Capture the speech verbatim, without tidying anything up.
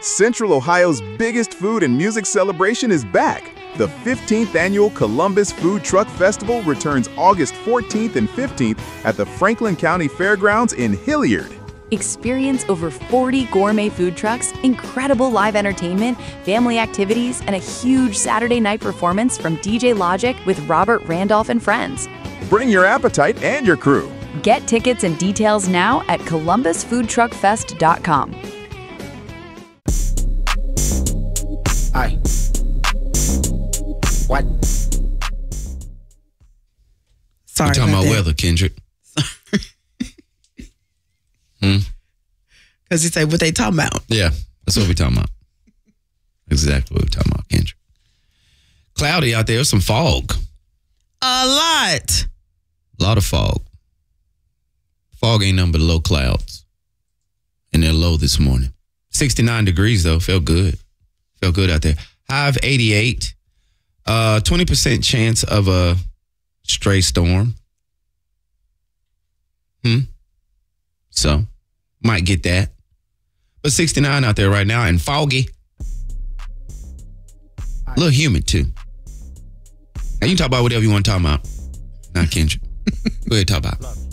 Central Ohio's biggest food and music celebration is back. The fifteenth Annual Columbus Food Truck Festival returns August fourteenth and fifteenth at the Franklin County Fairgrounds in Hilliard. Experience over forty gourmet food trucks, incredible live entertainment, family activities, and a huge Saturday night performance from D J Logic with Robert Randolph and friends. Bring your appetite and your crew. Get tickets and details now at columbus food truck fest dot com. Hi. What? Sorry. We're talking about that. weather, Kendrick. hmm? Because he said what they talking about. Yeah, that's what we're talking about. Exactly what we're talking about, Kendrick. Cloudy out there, some fog. A lot. A lot of fog. Fog ain't nothing but low clouds. And they're low this morning. sixty-nine degrees, though. Felt good. Felt good out there. High of eighty-eight. Uh, twenty percent chance of a stray storm. Hmm. So, might get that. But sixty-nine out there right now and foggy. A little humid, too. Now, you can talk about whatever you want to talk about. Not Kendrick. Go ahead, talk about it.